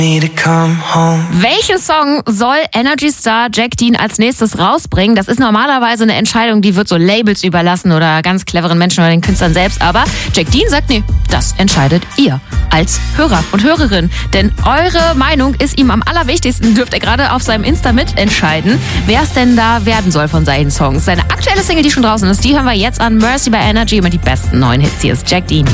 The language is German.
Welchen Song soll Energy Star Jack Dean als nächstes rausbringen? Das ist normalerweise eine Entscheidung, die wird so Labels überlassen oder ganz cleveren Menschen oder den Künstlern selbst. Aber Jack Dean sagt, nee, das entscheidet ihr als Hörer und Hörerin. Denn eure Meinung ist ihm am allerwichtigsten. Dürft ihr gerade auf seinem Insta mitentscheiden, wer es denn da werden soll von seinen Songs. Seine aktuelle Single, die schon draußen ist, die hören wir jetzt an. Mercy bei Energy. Immer die besten neuen Hits. Hier ist Jack Dean.